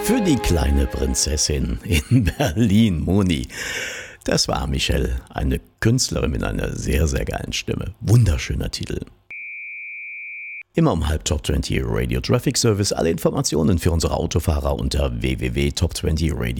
Für die kleine Prinzessin in Berlin, Moni. Das war Michelle, eine Künstlerin mit einer sehr, sehr geilen Stimme. Wunderschöner Titel. Immer um halb Top 20 Radio Traffic Service. Alle Informationen für unsere Autofahrer unter www.top20radio.